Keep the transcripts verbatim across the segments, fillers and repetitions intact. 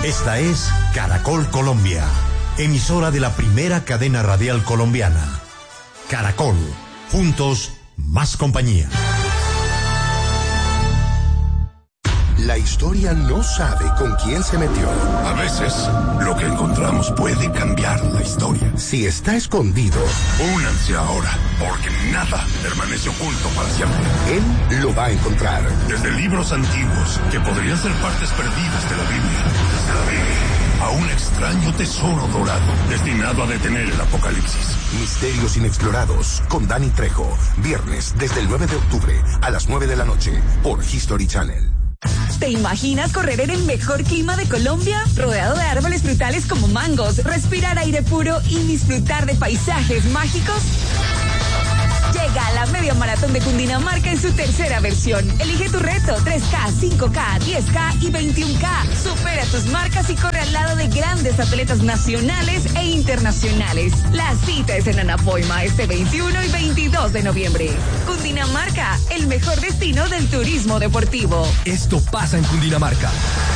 Esta es Caracol Colombia, emisora de la primera cadena radial colombiana. Caracol, juntos, más compañía. La historia no sabe con quién se metió. A veces, lo que encontramos puede cambiar la historia. Si está escondido, únanse ahora, porque nada permanece oculto para siempre. Él lo va a encontrar. Desde libros antiguos, que podrían ser partes perdidas de la Biblia, desde la Biblia, a un extraño tesoro dorado, destinado a detener el apocalipsis. Misterios inexplorados, con Dani Trejo. Viernes, desde el nueve de octubre, a las nueve de la noche, por History Channel. ¿Te imaginas correr en el mejor clima de Colombia? Rodeado de árboles frutales como mangos, respirar aire puro y disfrutar de paisajes mágicos. Llega a la Media Maratón de Cundinamarca en su tercera versión. Elige tu reto, tres K, cinco K, diez K y veintiuno K. Supera tus marcas y corre al lado de grandes atletas nacionales e internacionales. La cita es en Anapoima este veintiuno y veintidós de noviembre. Cundinamarca, el mejor destino del turismo deportivo. Esto pasa en Cundinamarca.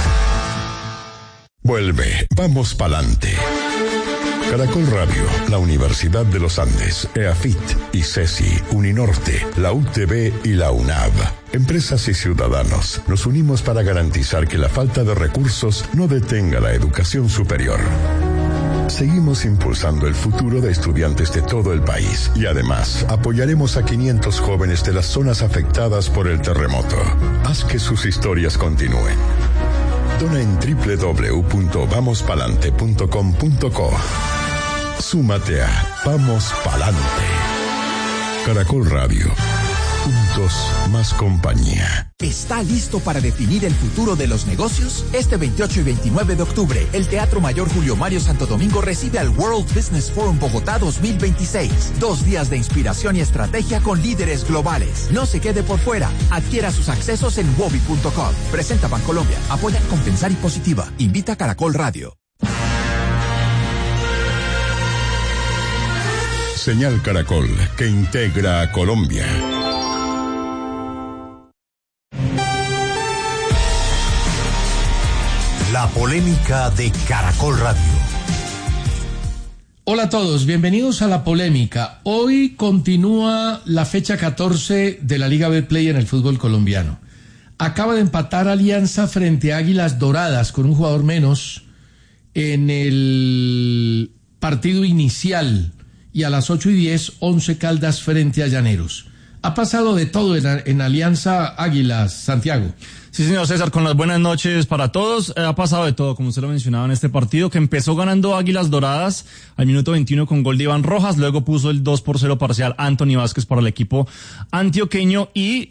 Vuelve, vamos pa'lante. Caracol Radio, la Universidad de los Andes, EAFIT, ICESI, Uninorte, la U T V y la UNAV. Empresas y ciudadanos, nos unimos para garantizar que la falta de recursos no detenga la educación superior. Seguimos impulsando el futuro de estudiantes de todo el país y además apoyaremos a quinientos jóvenes de las zonas afectadas por el terremoto. Haz que sus historias continúen. Dona en doble u doble u doble u punto vamos palante punto com punto co. Súmate a Vamos Palante. Caracol Radio. Juntos, más compañía. ¿Está listo para definir el futuro de los negocios? Este veintiocho y veintinueve de octubre, el Teatro Mayor Julio Mario Santo Domingo recibe al World Business Forum Bogotá dos mil veintiséis. Dos días de inspiración y estrategia con líderes globales. No se quede por fuera. Adquiera sus accesos en wobi punto com. Presenta Bancolombia. Apoya Compensar y Positiva. Invita a Caracol Radio. Señal Caracol, que integra a Colombia. La polémica de Caracol Radio. Hola a todos, bienvenidos a La Polémica. Hoy continúa la fecha catorce de la Liga Betplay en el fútbol colombiano. Acaba de empatar Alianza frente a Águilas Doradas con un jugador menos en el partido inicial. Y a las ocho y diez, Once Caldas frente a Llaneros. Ha pasado de todo en, en Alianza Águilas, Santiago. Sí, señor César, con las buenas noches para todos. Eh, ha pasado de todo, como usted lo mencionaba, en este partido, que empezó ganando Águilas Doradas al minuto veintiuno con gol de Iván Rojas, luego puso el dos por cero parcial Anthony Vázquez para el equipo antioqueño, y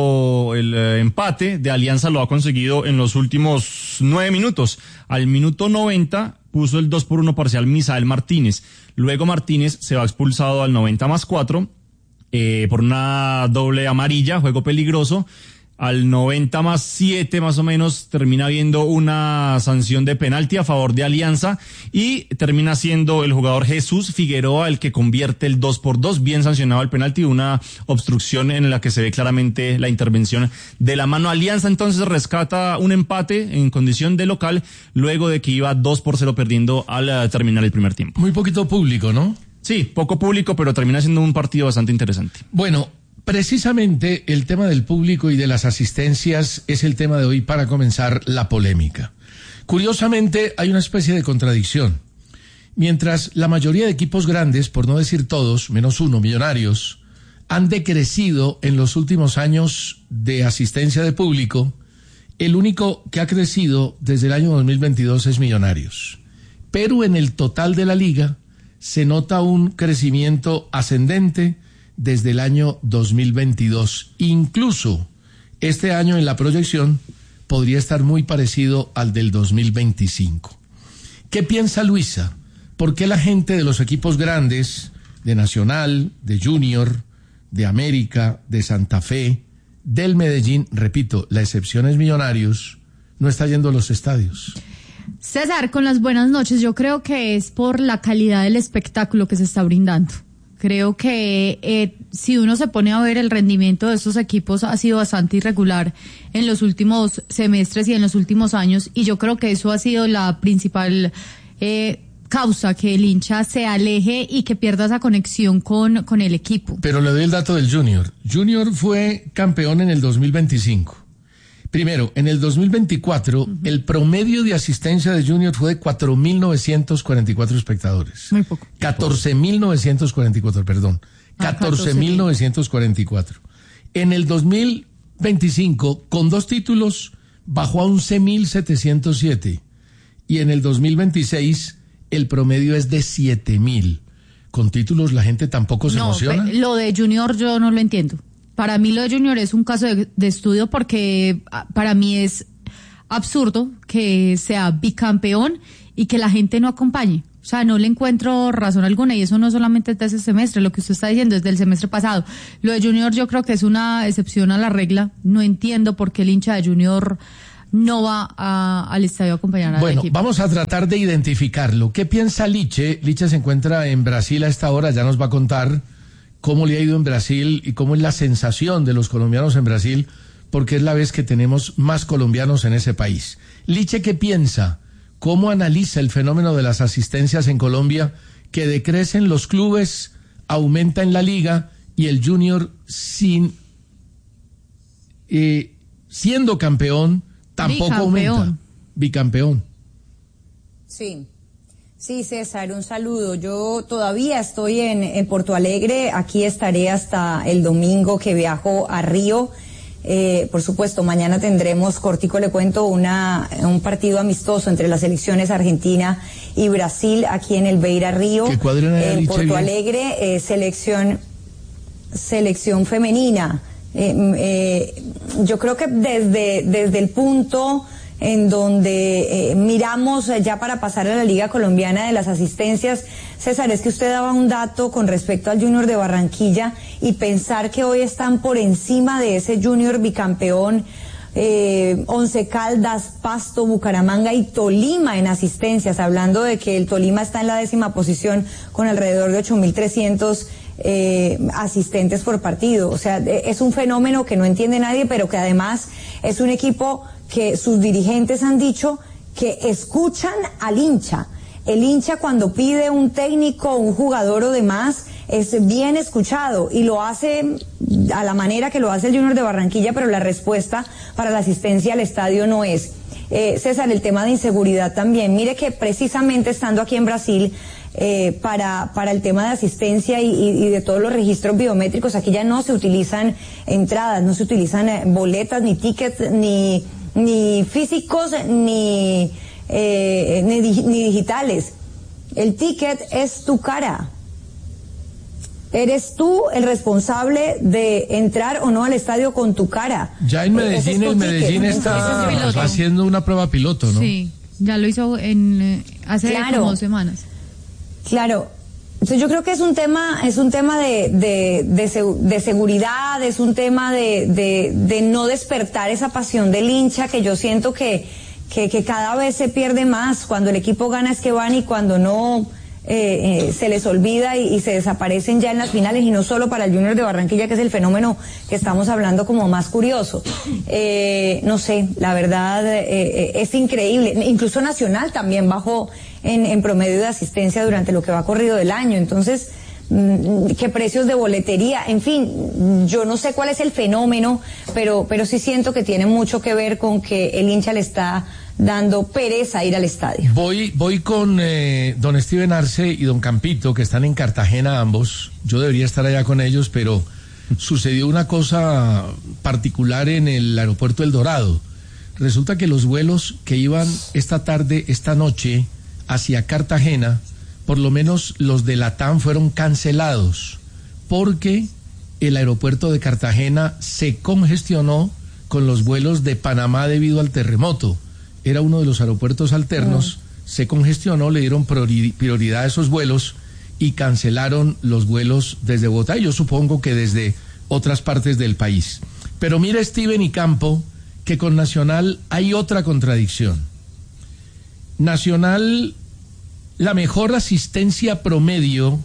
lo el eh, empate de Alianza lo ha conseguido en los últimos nueve minutos. Al minuto noventa puso el dos por uno parcial Misael Martínez. Luego Martínez se va expulsado al noventa más cuatro eh, por una doble amarilla, juego peligroso. Al noventa más siete más o menos termina habiendo una sanción de penalti a favor de Alianza y termina siendo el jugador Jesús Figueroa el que convierte el dos por dos, bien sancionado el penalti, una obstrucción en la que se ve claramente la intervención de la mano. Alianza entonces rescata un empate en condición de local luego de que iba dos por cero perdiendo al terminar el primer tiempo. Muy poquito público, ¿no? Sí, poco público, pero termina siendo un partido bastante interesante. Bueno, precisamente el tema del público y de las asistencias es el tema de hoy para comenzar la polémica. Curiosamente, hay una especie de contradicción. Mientras la mayoría de equipos grandes, por no decir todos, menos uno, Millonarios, han decrecido en los últimos años de asistencia de público, el único que ha crecido desde el año dos mil veintidós es Millonarios. Pero en el total de la liga se nota un crecimiento ascendente desde el año dos mil veintidós. Incluso este año en la proyección podría estar muy parecido al del dos mil veinticinco. ¿Qué piensa Luisa? ¿Por qué la gente de los equipos grandes, de Nacional, de Junior, de América, de Santa Fe, del Medellín, repito, la excepción es Millonarios, no está yendo a los estadios? César, con las buenas noches, yo creo que es por la calidad del espectáculo que se está brindando. Creo que eh, si uno se pone a ver el rendimiento de estos equipos ha sido bastante irregular en los últimos semestres y en los últimos años, y yo creo que eso ha sido la principal eh, causa, que el hincha se aleje y que pierda esa conexión con, con el equipo. Pero le doy el dato del Junior. Junior fue campeón en el dos mil veinticinco. Primero, en el dos mil veinticuatro, uh-huh. el promedio de asistencia de Junior fue de cuatro mil novecientos cuarenta y cuatro espectadores. Muy poco. catorce mil novecientos cuarenta y cuatro, perdón. catorce mil novecientos cuarenta y cuatro. En el dos mil veinticinco, con dos títulos, bajó a once mil setecientos siete. Y en el dos mil veintiséis, el promedio es de siete mil. Con títulos la gente tampoco se no, emociona. Lo de Junior yo no lo entiendo. Para mí lo de Junior es un caso de, de estudio, porque para mí es absurdo que sea bicampeón y que la gente no acompañe. O sea, no le encuentro razón alguna, y eso no solamente es de ese semestre, lo que usted está diciendo es del semestre pasado. Lo de Junior yo creo que es una excepción a la regla. No entiendo por qué el hincha de Junior no va a, al estadio a acompañar al bueno, equipo. Bueno, vamos a tratar de identificarlo. ¿Qué piensa Liche? Liche se encuentra en Brasil a esta hora, ya nos va a contar cómo le ha ido en Brasil y cómo es la sensación de los colombianos en Brasil, porque es la vez que tenemos más colombianos en ese país. Liche, ¿qué piensa? ¿Cómo analiza el fenómeno de las asistencias en Colombia, que decrecen los clubes, aumenta en la liga y el Junior sin eh, siendo campeón tampoco Bicampeón. aumenta? Bicampeón. Sí. Sí, César, un saludo. Yo todavía estoy en, en Porto Alegre. Aquí estaré hasta el domingo, que viajo a Río. Eh, por supuesto, mañana tendremos, cortico le cuento, una, un partido amistoso entre las selecciones Argentina y Brasil aquí en el Beira Río. ¿Qué cuadran ahí, en Porto bien? Alegre, eh, selección, selección femenina. Eh, eh, yo creo que desde, desde el punto en donde eh, miramos eh, ya para pasar a la Liga Colombiana de las asistencias, César, es que usted daba un dato con respecto al Junior de Barranquilla, y pensar que hoy están por encima de ese Junior bicampeón, eh, Once Caldas, Pasto, Bucaramanga y Tolima en asistencias, hablando de que el Tolima está en la décima posición con alrededor de ocho mil trescientos eh, asistentes por partido. O sea, es un fenómeno que no entiende nadie, pero que además es un equipo que sus dirigentes han dicho que escuchan al hincha. El hincha, cuando pide un técnico, un jugador o demás, es bien escuchado, y lo hace a la manera que lo hace el Junior de Barranquilla, pero la respuesta para la asistencia al estadio no es. Eh, César, el tema de inseguridad también. Mire que precisamente estando aquí en Brasil, eh, para, para el tema de asistencia y, y, y de todos los registros biométricos, aquí ya no se utilizan entradas, no se utilizan eh, boletas, ni tickets, ni... ni físicos ni, eh, ni, ni digitales. El ticket es tu cara. Eres tú el responsable de entrar o no al estadio con tu cara. Ya en Medellín, el Medellín está haciendo una prueba piloto, ¿no? Sí, ya lo hizo en hace claro, como dos semanas. Claro. Entonces yo creo que es un tema, es un tema de, de, de, de seguridad, es un tema de, de, de no despertar esa pasión del hincha, que yo siento que, que, que cada vez se pierde más. Cuando el equipo gana es que van, y cuando no, eh, eh, se les olvida y, y se desaparecen ya en las finales, y no solo para el Junior de Barranquilla, que es el fenómeno que estamos hablando como más curioso. Eh, no sé, la verdad eh, es increíble. Incluso Nacional también bajó En, en promedio de asistencia durante lo que va corrido del año. Entonces, qué precios de boletería, en fin, yo no sé cuál es el fenómeno, pero, pero sí siento que tiene mucho que ver con que el hincha le está dando pereza ir al estadio. Voy, voy con eh, don Steven Arce y don Campito, que están en Cartagena ambos. Yo debería estar allá con ellos, pero sucedió una cosa particular en el aeropuerto El Dorado. Resulta que los vuelos que iban esta tarde, esta noche, hacia Cartagena, por lo menos los de Latam, fueron cancelados porque el aeropuerto de Cartagena se congestionó con los vuelos de Panamá debido al terremoto. Era uno de los aeropuertos alternos, mm. se congestionó, le dieron prioridad a esos vuelos y cancelaron los vuelos desde Bogotá, y yo supongo que desde otras partes del país. Pero mira, Steven y Campo, que con Nacional hay otra contradicción. Nacional, la mejor asistencia promedio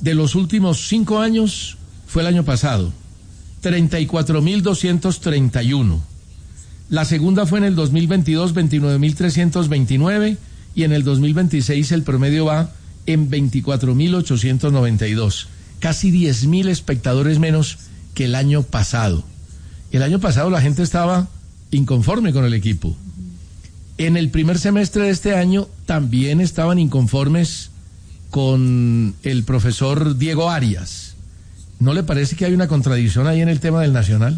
de los últimos cinco años fue el año pasado, treinta y cuatro mil doscientos treinta y uno. La segunda fue en el dos mil veintidós, veintinueve mil trescientos veintinueve, y en el dos mil veintiséis el promedio va en veinticuatro mil ochocientos noventa y dos. Casi diez mil espectadores menos que el año pasado. El año pasado la gente estaba inconforme con el equipo. En el primer semestre de este año también estaban inconformes con el profesor Diego Arias. ¿No le parece que hay una contradicción ahí en el tema del Nacional?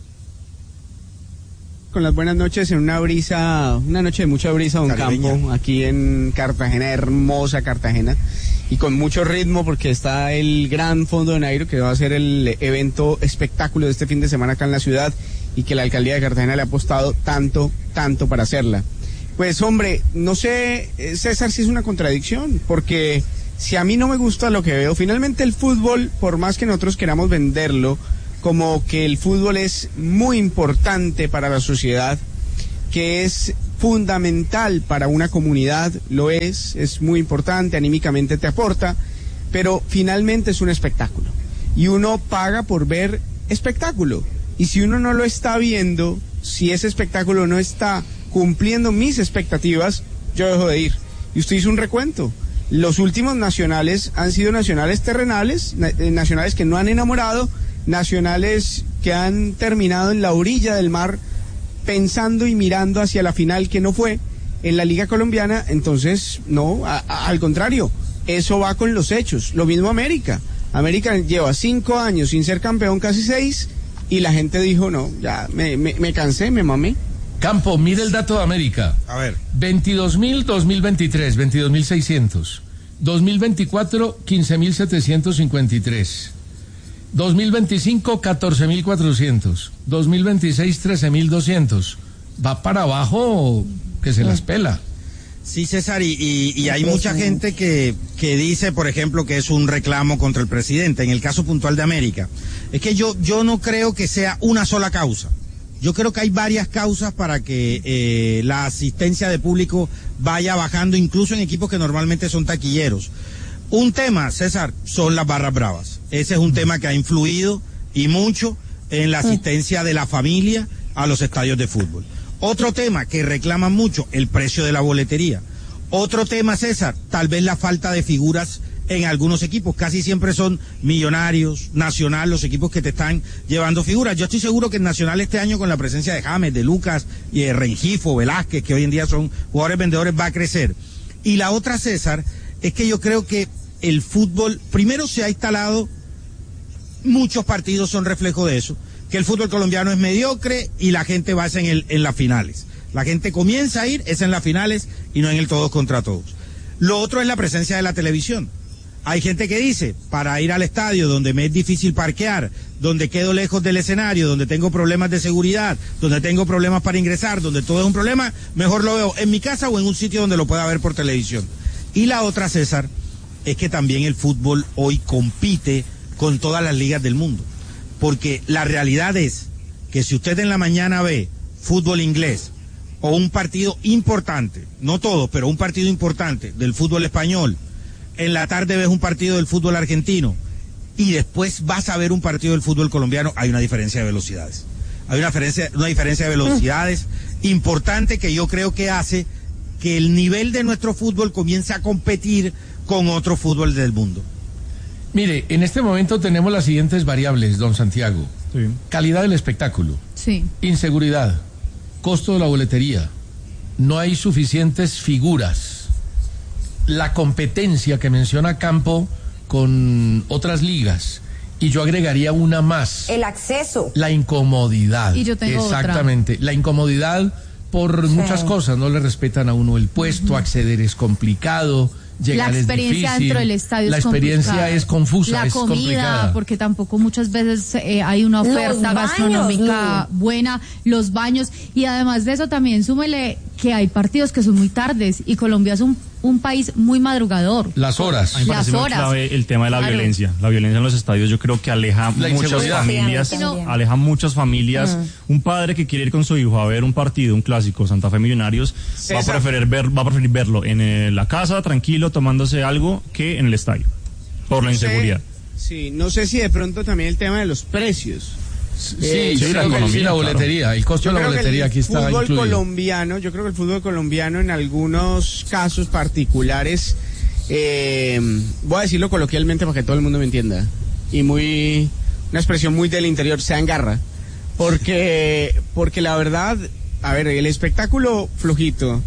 Con las buenas noches en una brisa, una noche de mucha brisa, don Campo, aquí en Cartagena, hermosa Cartagena, y con mucho ritmo porque está el Gran Fondo de Nairo, que va a ser el evento espectáculo de este fin de semana acá en la ciudad, y que la alcaldía de Cartagena le ha apostado tanto, tanto para hacerla. Pues hombre, no sé, César, si es una contradicción, porque si a mí no me gusta lo que veo, finalmente el fútbol, por más que nosotros queramos venderlo, como que el fútbol es muy importante para la sociedad, que es fundamental para una comunidad, lo es, es muy importante, anímicamente te aporta, pero finalmente es un espectáculo. Y uno paga por ver espectáculo. Y si uno no lo está viendo, si ese espectáculo no está cumpliendo mis expectativas, yo dejo de ir. Y usted hizo un recuento. Los últimos nacionales han sido nacionales terrenales, nacionales que no han enamorado, nacionales que han terminado en la orilla del mar pensando y mirando hacia la final que no fue en la Liga Colombiana. Entonces, no, a, a, al contrario, eso va con los hechos. Lo mismo América. América lleva cinco años sin ser campeón, casi seis, y la gente dijo, no, ya me, me, me cansé, me mamé. Campo, mire el dato de América. A ver. veintidós mil, dos mil veintitrés, veintidós mil seiscientos. dos mil veinticuatro, quince mil setecientos cincuenta y tres. dos mil veinticinco, catorce mil cuatrocientos. dos mil veintiséis, trece mil doscientos. Va para abajo que se las pela. Sí, César, y, y, y hay mucha gente que, que dice, por ejemplo, que es un reclamo contra el presidente. En el caso puntual de América, es que yo, yo no creo que sea una sola causa. Yo creo que hay varias causas para que eh, la asistencia de público vaya bajando, incluso en equipos que normalmente son taquilleros. Un tema, César, son las barras bravas. Ese es un tema que ha influido y mucho en la asistencia de la familia a los estadios de fútbol. Otro tema que reclaman mucho, el precio de la boletería. Otro tema, César, tal vez la falta de figuras en algunos equipos. Casi siempre son Millonarios, Nacional, los equipos que te están llevando figuras. Yo estoy seguro que el Nacional este año, con la presencia de James, de Lucas y de Rengifo, Velázquez, que hoy en día son jugadores vendedores, va a crecer. Y la otra, César, es que yo creo que el fútbol, primero se ha instalado, muchos partidos son reflejo de eso, que el fútbol colombiano es mediocre y la gente va en, el, en las finales. La gente comienza a ir, es en las finales y no en el todos contra todos. Lo otro es la presencia de la televisión. Hay gente que dice, para ir al estadio donde me es difícil parquear, donde quedo lejos del escenario, donde tengo problemas de seguridad, donde tengo problemas para ingresar, donde todo es un problema, mejor lo veo en mi casa o en un sitio donde lo pueda ver por televisión. Y la otra, César, es que también el fútbol hoy compite con todas las ligas del mundo. Porque la realidad es que si usted en la mañana ve fútbol inglés o un partido importante, no todo, pero un partido importante del fútbol español, en la tarde ves un partido del fútbol argentino y después vas a ver un partido del fútbol colombiano, hay una diferencia de velocidades. Hay una diferencia, una diferencia de velocidades importante que yo creo que hace que el nivel de nuestro fútbol comience a competir con otro fútbol del mundo. Mire, en este momento tenemos las siguientes variables, don Santiago. Sí. Calidad del espectáculo. Sí. Inseguridad. Costo de la boletería. No hay suficientes figuras. La competencia que menciona Campo con otras ligas. Y yo agregaría una más. El acceso. La incomodidad. Y yo tengo Exactamente. Otra. La incomodidad por sí. muchas cosas. No le respetan a uno el puesto, uh-huh. acceder es complicado. Llegar la experiencia es dentro del estadio la es experiencia complicada. es confusa, la es comida, complicada. Porque tampoco muchas veces eh, hay una oferta gastronómica buena, los baños, y además de eso también súmele que hay partidos que son muy tardes y Colombia es un, un país muy madrugador. Las horas. A mí me parece muy clave el tema de la claro. violencia. La violencia en los estadios yo creo que aleja la muchas familias, sí, no. aleja muchas familias. Uh-huh. Un padre que quiere ir con su hijo a ver un partido, un clásico, Santa Fe Millonarios, César. va a preferir ver, va a preferir verlo en eh, la casa, tranquilo, tomándose algo, que en el estadio. por la inseguridad. Sí, no sé si de pronto también el tema de los precios. Sí, eh, sí, la, economía, sí, la boletería, claro. El costo yo de la boletería aquí está incluido. El fútbol colombiano, yo creo que el fútbol colombiano en algunos casos particulares, eh, voy a decirlo coloquialmente para que todo el mundo me entienda, y muy, una expresión muy del interior, se engarra, porque, porque la verdad, a ver, el espectáculo flojito,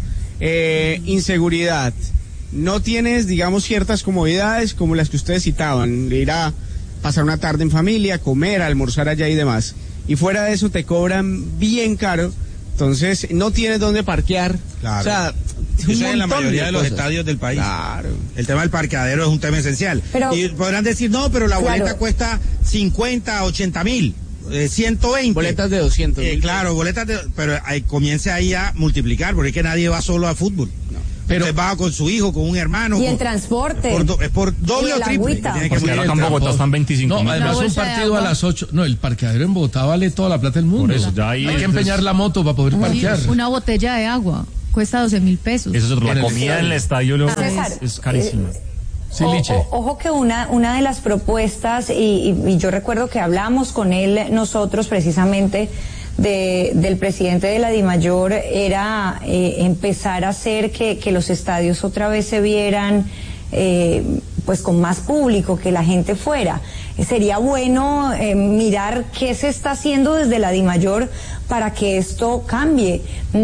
eh, inseguridad, no tienes, digamos, ciertas comodidades como las que ustedes citaban, ir a pasar una tarde en familia, comer, almorzar allá y demás. Y fuera de eso te cobran bien caro, entonces no tienes dónde parquear. Claro. O sea, eso es en la mayoría de, de los estadios del país. Claro. El tema del parqueadero es un tema esencial. Pero, y podrán decir, no, pero la boleta claro. cuesta cincuenta, ochenta mil. Eh, ciento veinte. Boletas de doscientos. Eh, claro, boletas de... Pero ahí, comience ahí a multiplicar, porque es que nadie va solo a fútbol. No. Pero usted va con su hijo, con un hermano. Y con, el transporte. Es por, es por doble o triple. Tiene que porque acá en Bogotá están veinticinco No, además un partido a las ocho. No, el parqueadero en Bogotá vale toda la plata del mundo. Por eso, ya ahí hay que empeñar la moto para poder parquear. Una botella de agua cuesta doce mil pesos. Eso es otro. La comida en el estadio luego César, es, es carísima. Eh, Sí, o, o, ojo que una, una de las propuestas, y, y, y yo recuerdo que hablamos con él nosotros precisamente de, del presidente de la DIMAYOR, era eh, empezar a hacer que, que los estadios otra vez se vieran eh, pues con más público, que la gente fuera. Eh, sería bueno eh, mirar qué se está haciendo desde la DIMAYOR para que esto cambie.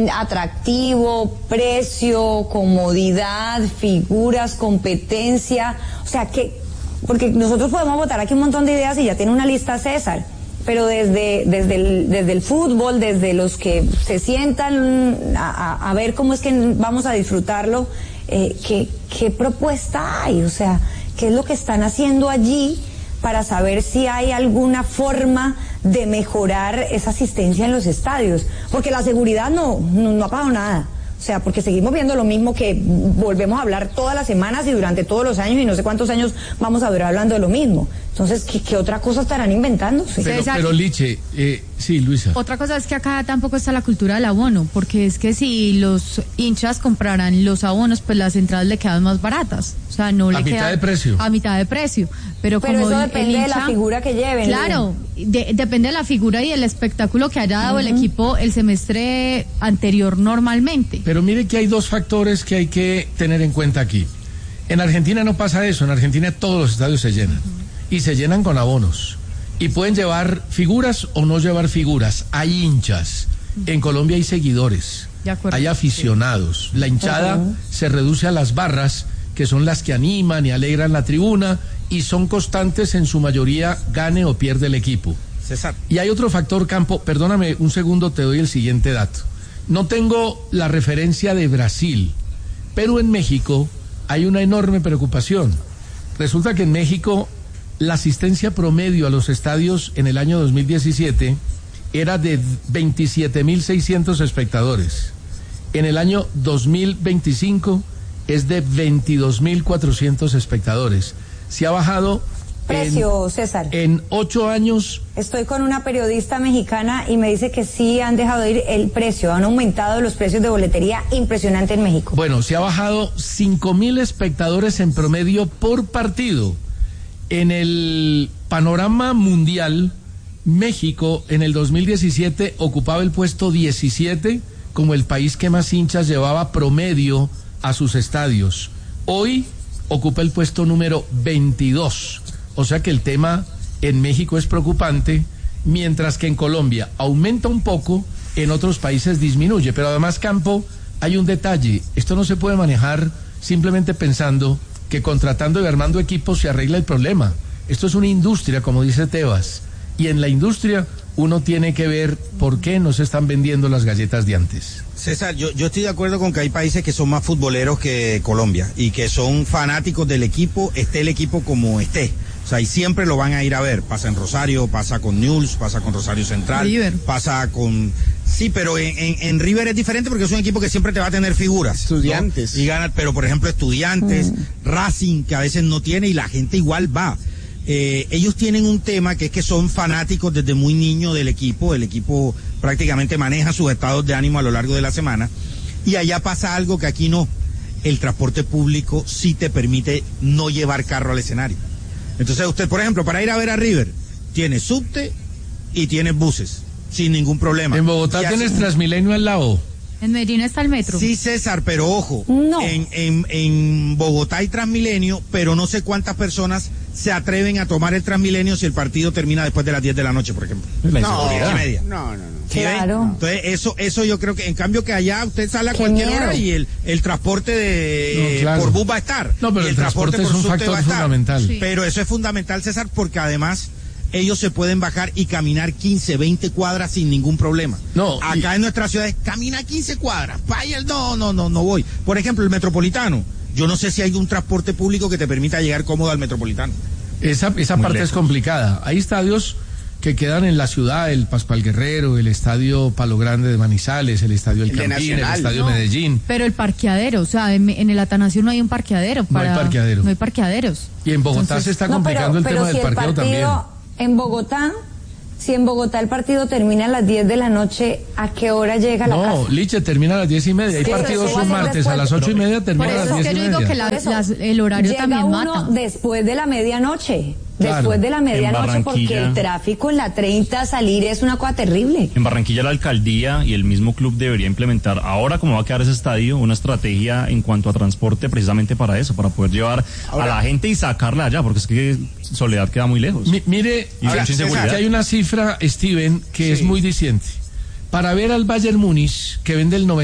Atractivo, precio, comodidad, figuras, competencia, o sea que, porque nosotros podemos votar aquí un montón de ideas y ya tiene una lista César, pero desde, desde, el, desde el fútbol, desde los que se sientan a, a, a ver cómo es que vamos a disfrutarlo, eh, ¿qué, qué propuesta hay? O sea, ¿qué es lo que están haciendo allí para saber si hay alguna forma de mejorar esa asistencia en los estadios? Porque la seguridad no, no, no ha pasado nada. O sea, porque seguimos viendo lo mismo que volvemos a hablar todas las semanas y durante todos los años, y no sé cuántos años vamos a durar hablando de lo mismo. Entonces, ¿qué, qué otra cosa estarán inventándose? Pero, pero Liche, eh, sí, Luisa. Otra cosa es que acá tampoco está la cultura del abono, porque es que si los hinchas compraran los abonos, pues las entradas le quedan más baratas. O sea, no le quedan... A mitad de precio. A mitad de precio. Pero, pero como eso el, depende el hincha, de la figura que lleven. Claro, de, depende de la figura y del espectáculo que haya dado uh-huh. el equipo el semestre anterior normalmente. Pero mire que hay dos factores que hay que tener en cuenta aquí. En Argentina no pasa eso, en Argentina todos los estadios se llenan. Uh-huh. Y se llenan con abonos. Y pueden llevar figuras o no llevar figuras. Hay hinchas. En Colombia hay seguidores. Hay aficionados. La hinchada uh-huh. se reduce a las barras, que son las que animan y alegran la tribuna, y son constantes en su mayoría, gane o pierde el equipo. César. Y hay otro factor, Campo, perdóname un segundo, te doy el siguiente dato. No tengo la referencia de Brasil, pero en México hay una enorme preocupación. Resulta que en México la asistencia promedio a los estadios en el año dos mil diecisiete era de veintisiete mil seiscientos espectadores. En el año dos mil veinticinco es de veintidós mil cuatrocientos espectadores. Se ha bajado precio, en, César. En ocho años. Estoy con una periodista mexicana y me dice que sí han dejado de ir el precio, han aumentado los precios de boletería impresionante en México. Bueno, se ha bajado cinco mil espectadores en promedio por partido. En el panorama mundial, México en el dos mil diecisiete ocupaba el puesto diecisiete como el país que más hinchas llevaba promedio a sus estadios. Hoy ocupa el puesto número veintidós. O sea que el tema en México es preocupante, mientras que en Colombia aumenta un poco, en otros países disminuye. Pero además, Campo, hay un detalle. Esto no se puede manejar simplemente pensando que contratando y armando equipos se arregla el problema. Esto es una industria, como dice Tebas. Y en la industria uno tiene que ver por qué no se están vendiendo las galletas de antes. César, yo, yo estoy de acuerdo con que hay países que son más futboleros que Colombia y que son fanáticos del equipo, esté el equipo como esté. O sea, y siempre lo van a ir a ver. Pasa en Rosario, pasa con Newell's, pasa con Rosario Central, River. Pasa con... Sí, pero en, en, en River es diferente porque es un equipo que siempre te va a tener figuras. Estudiantes. ¿No? Y gana, pero por ejemplo Estudiantes, mm. Racing, que a veces no tiene y la gente igual va. Eh, ellos tienen un tema que es que son fanáticos desde muy niño del equipo, el equipo prácticamente maneja sus estados de ánimo a lo largo de la semana, y allá pasa algo que aquí no, el transporte público sí te permite no llevar carro al escenario. Entonces usted, por ejemplo, para ir a ver a River, tiene subte y tiene buses, sin ningún problema. En Bogotá y tienes así, Transmilenio al lado. En Medellín está el metro. Sí, César, pero ojo, No. en, en, en Bogotá hay Transmilenio, pero no sé cuántas personas se atreven a tomar el Transmilenio si el partido termina después de las diez de la noche, por ejemplo. La No, inseguridad. y media. No, no, no. ¿Sí ven? Claro. Entonces, eso, eso yo creo que, en cambio que allá usted sale a Qué cualquier miedo. hora y el, el transporte de No, claro. por bus va a estar. No, pero y el transporte es por un subte factor va a estar. fundamental. Sí. Pero eso es fundamental, César, porque además ellos se pueden bajar y caminar quince, veinte cuadras sin ningún problema. No, Acá y- en nuestras ciudades, camina quince cuadras, vaya, no, no, no, no voy. Por ejemplo, el Metropolitano. Yo no sé si hay un transporte público que te permita llegar cómodo al Metropolitano. Esa, esa Muy parte lejos. es complicada. Hay estadios que quedan en la ciudad, el Pascual Guerrero, el Estadio Palo Grande de Manizales, el Estadio El El de Campín, el Nacional, Estadio no. Medellín. Pero el parqueadero, o sea, en, en el Atanasio no hay un parqueadero. No hay para- parqueadero. No hay parqueaderos. Y en Bogotá Entonces, se está No, complicando el pero tema si del parqueo el partido, también. En Bogotá, si en Bogotá el partido termina a las diez de la noche, ¿a qué hora llega a la No, casa? Liche, termina a las diez y media. Hay Sí, partidos eso va a un ser martes a después. las ocho y media, Por termina a eso las es diez que y yo digo media. que la- Por eso, las- el horario llega también uno mata. después de la medianoche. Claro. Después de la medianoche, porque Barranquilla. el tráfico en la treinta salir es una cosa terrible. En Barranquilla la alcaldía y el mismo club debería implementar, ahora como va a quedar ese estadio, una estrategia en cuanto a transporte precisamente para eso, para poder llevar a la gente y sacarla allá, porque es que Soledad queda muy lejos. Mi- mire, Y mucha que inseguridad. hay una cifra, Steven, que es muy diciente. Para ver al Bayern Múnich, que vende el noventa